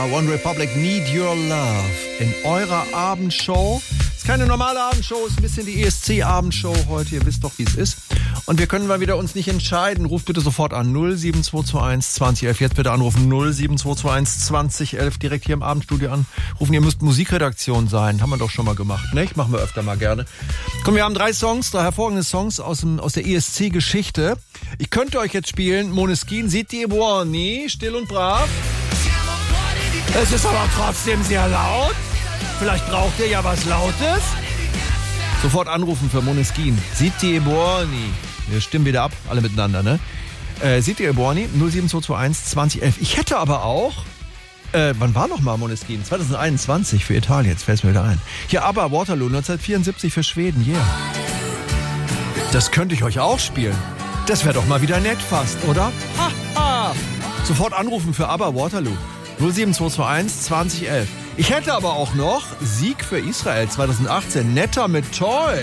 ABBA, One Republic, Need Your Love in eurer Abendshow. Ist keine normale Abendshow, ist ein bisschen die ESC-Abendshow heute. Ihr wisst doch, wie es ist. Und wir können mal wieder uns nicht entscheiden. Ruft bitte sofort an 07221 2011. Jetzt bitte anrufen 07221 2011 direkt hier im Abendstudio anrufen. Ihr müsst Musikredaktion sein. Haben wir doch schon mal gemacht, ne? Machen wir öfter mal gerne. Komm, wir haben drei hervorragende Songs aus der ESC-Geschichte. Ich könnte euch jetzt spielen Måneskin, Zitti e Buoni, Still und Brav. Es ist aber trotzdem sehr laut. Vielleicht braucht ihr ja was Lautes. Sofort anrufen für Måneskin, Zitti e Buoni. Wir stimmen wieder ab, alle miteinander, ne? Zitti e Buoni, 07221 2011. Ich hätte aber auch, wann war noch mal Måneskin? 2021 für Italien, jetzt fällt es mir wieder ein. Hier ABBA, Waterloo, 1974 für Schweden, yeah. Das könnte ich euch auch spielen. Das wäre doch mal wieder nett fast, oder? Ha, ha. Sofort anrufen für ABBA, Waterloo, 07221 2011. Ich hätte aber auch noch Sieg für Israel 2018, Netta mit Toy.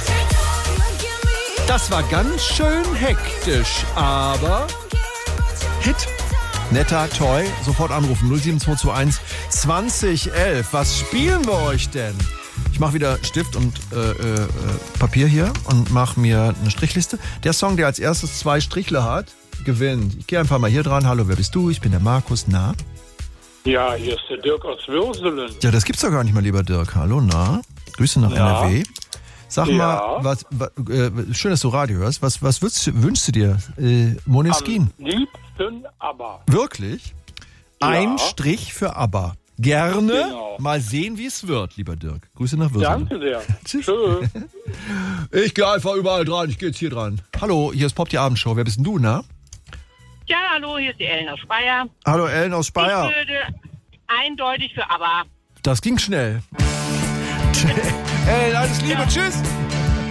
Das war ganz schön hektisch, aber Hit. Netta, Toy, sofort anrufen, 07221 2011. Was spielen wir euch denn? Ich mache wieder Stift und Papier hier und mache mir eine Strichliste. Der Song, der als erstes 2 Strichle hat, gewinnt. Ich gehe einfach mal hier dran. Hallo, wer bist du? Ich bin der Markus. Na? Ja, hier ist der Dirk aus Würselen. Ja, das gibt's doch gar nicht mal, lieber Dirk. Hallo, na? Grüße nach NRW. Sag mal, schön, dass du Radio hörst. Was wünschst du dir? Måneskin? Am liebsten ABBA. Wirklich? Ja. Ein Strich für ABBA. Gerne. Genau. Mal sehen, wie es wird, lieber Dirk. Grüße nach Würselen. Danke sehr. Tschüss. Tschüss. Ich gehe einfach überall dran. Ich gehe jetzt hier dran. Hallo, hier ist Pop die Abendshow. Wer bist denn du, na? Ja, hallo, hier ist die Ellen aus Speyer. Hallo, Ellen aus Speyer. Ich würde eindeutig für ABBA. Das ging schnell. Ellen, alles Liebe. Ja. Tschüss.